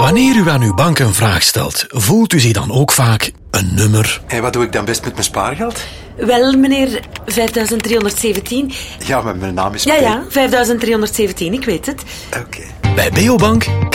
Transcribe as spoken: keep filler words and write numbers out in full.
Wanneer u aan uw bank een vraag stelt, voelt u zich dan ook vaak een nummer? En wat doe ik dan best met mijn spaargeld? Wel, meneer, vijfduizend driehonderdzeventien. Ja, maar mijn naam is... Ja, ja, vijfduizend driehonderdzeventien, ik weet het. Oké. Bij Beobank